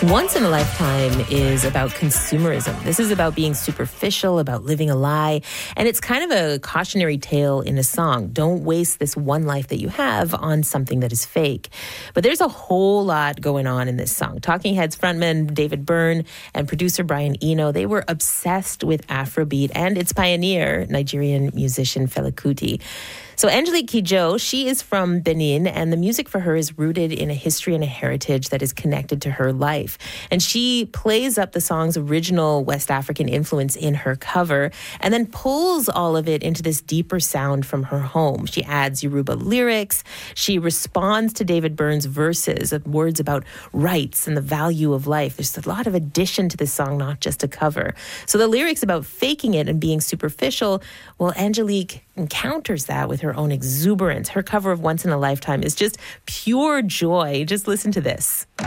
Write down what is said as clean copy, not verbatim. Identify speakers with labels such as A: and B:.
A: Once in a Lifetime is about consumerism. This is about being superficial, about living a lie. And it's kind of a cautionary tale in a song. Don't waste this one life that you have on something that is fake. But there's a whole lot going on in this song. Talking Heads frontman David Byrne and producer Brian Eno, they were obsessed with Afrobeat and its pioneer, Nigerian musician Fela Kuti. So Angelique Kidjo, she is from Benin, and the music for her is rooted in a history and a heritage that is connected to her life. And she plays up the song's original West African influence in her cover and then pulls all of it into this deeper sound from her home. She adds Yoruba lyrics. She responds to David Byrne's verses, words about rights and the value of life. There's a lot of addition to this song, not just a cover. So the lyrics about faking it and being superficial, well, Angelique encounters that with her own exuberance. Her cover of Once in a Lifetime is just pure joy. Just listen to this.